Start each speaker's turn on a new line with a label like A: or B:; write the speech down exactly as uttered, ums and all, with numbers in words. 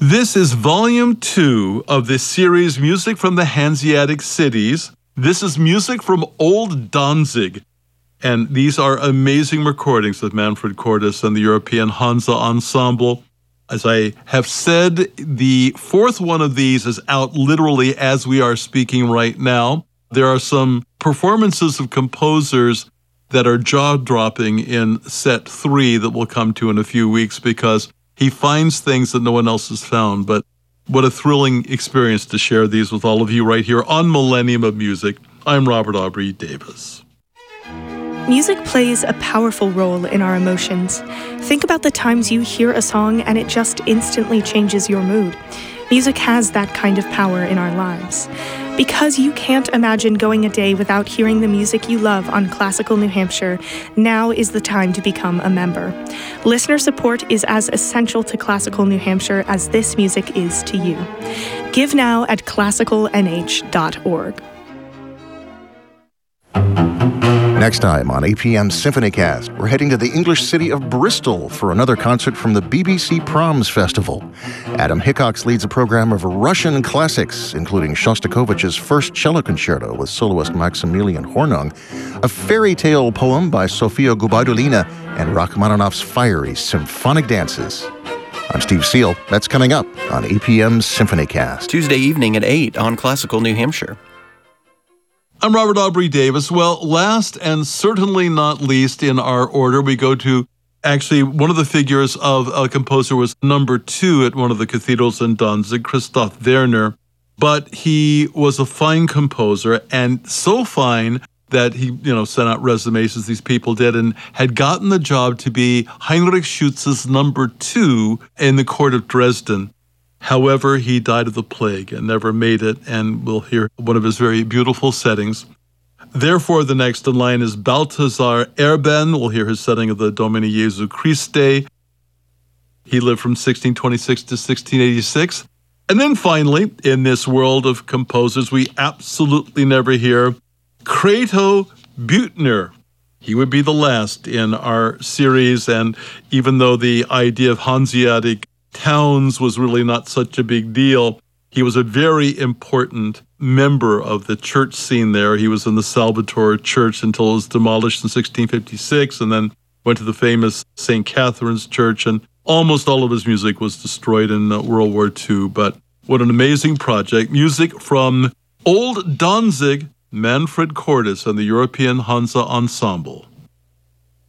A: This is volume two of this series, Music from the Hanseatic Cities. This is music from Old Danzig. And these are amazing recordings of Manfred Cordes and the European Hansa Ensemble. As I have said, the fourth one of these is out literally as we are speaking right now. There are some performances of composers that are jaw-dropping in set three that we'll come to in a few weeks because he finds things that no one else has found. But what a thrilling experience to share these with all of you right here on Millennium of Music. I'm Robert Aubrey Davis.
B: Music plays a powerful role in our emotions. Think about the times you hear a song and it just instantly changes your mood. Music has that kind of power in our lives. Because you can't imagine going a day without hearing the music you love on Classical New Hampshire, now is the time to become a member. Listener support is as essential to Classical New Hampshire as this music is to you. Give now at classical n h dot org.
C: Next time on A P M Symphonycast, we're heading to the English city of Bristol for another concert from the B B C Proms Festival. Adam Hickox leads a program of Russian classics, including Shostakovich's First Cello Concerto with soloist Maximilian Hornung, a fairy tale poem by Sofia Gubaidulina, and Rachmaninoff's fiery symphonic dances. I'm Steve Seal. That's coming up on A P M Symphonycast.
D: Tuesday evening at eight on Classical New Hampshire.
A: I'm Robert Aubrey Davis. Well, last and certainly not least in our order, we go to actually one of the figures of a composer was number two at one of the cathedrals in Danzig, Christoph Werner. But he was a fine composer, and so fine that he, you know, sent out resumes as these people did and had gotten the job to be Heinrich Schütz's number two in the court of Dresden. However, he died of the plague and never made it, and we'll hear one of his very beautiful settings. Therefore, the next in line is Balthasar Erben. We'll hear his setting of the Domine Jesu Christe. He lived from sixteen twenty-six to sixteen eighty-six. And then finally, in this world of composers, we absolutely never hear Creto Büttner. He would be the last in our series, and even though the idea of Hanseatic towns was really not such a big deal, he was a very important member of the church scene there. He was in the Salvatore Church until it was demolished in sixteen fifty-six, and then went to the famous Saint Catherine's Church, and almost all of his music was destroyed in uh, World War Two. But what an amazing project. Music from Old Danzig, Manfred Cordes and the European Hansa Ensemble.